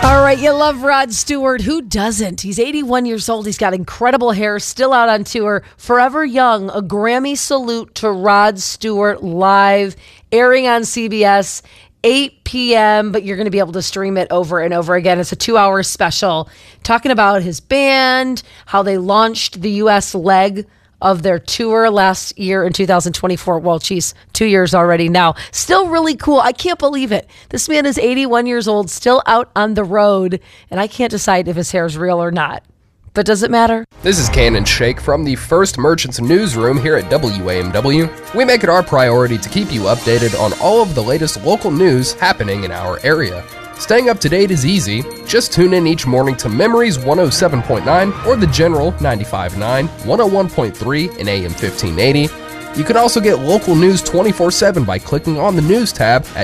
All right, you love Rod Stewart. Who doesn't? He's 81 years old. He's got incredible hair, still out on tour. Forever Young, a Grammy salute to Rod Stewart, live, airing on CBS, 8 p.m., but you're going to be able to stream it over and over again. It's a 2-hour special talking about his band, how they launched the U.S. leg of their tour last year in 2024. Well, geez, 2 years already now. Still really cool. I can't believe it. This man is 81 years old, still out on the road, and I can't decide if his hair is real or not. But does it matter? This is Cannon Shake from the First Merchants Newsroom here at WAMW. We make it our priority to keep you updated on all of the latest local news happening in our area. Staying up to date is easy. Just tune in each morning to Memories 107.9 or The General 95.9, 101.3 and AM 1580. You can also get local news 24/7 by clicking on the news tab at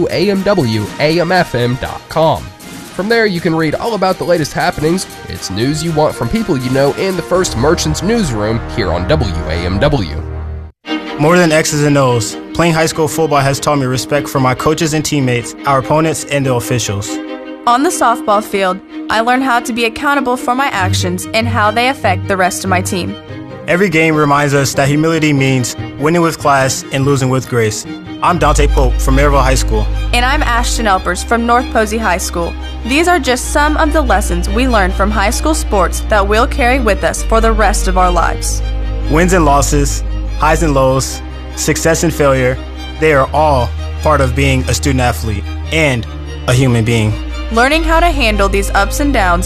WAMWAMFM.com. From there, you can read all about the latest happenings. It's news you want from people you know in the First Merchants Newsroom here on WAMW. More than X's and O's, playing high school football has taught me respect for my coaches and teammates, our opponents, and the officials. On the softball field, I learned how to be accountable for my actions and how they affect the rest of my team. Every game reminds us that humility means winning with class and losing with grace. I'm Dante Pope from Maryville High School. And I'm Ashton Elpers from North Posey High School. These are just some of the lessons we learned from high school sports that we'll carry with us for the rest of our lives. Wins and losses, highs and lows, success and failure, they are all part of being a student athlete and a human being. Learning how to handle these ups and downs